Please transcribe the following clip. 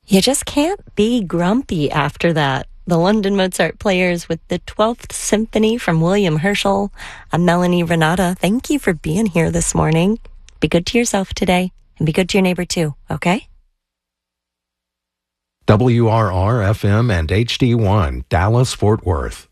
You just can't be grumpy after that. The London Mozart Players with the 12th Symphony from William Herschel. I'm Melanie Renata. Thank you for being here this morning. Be good to yourself today and be good to your neighbor too, okay? WRR-FM and HD1, Dallas, Fort Worth.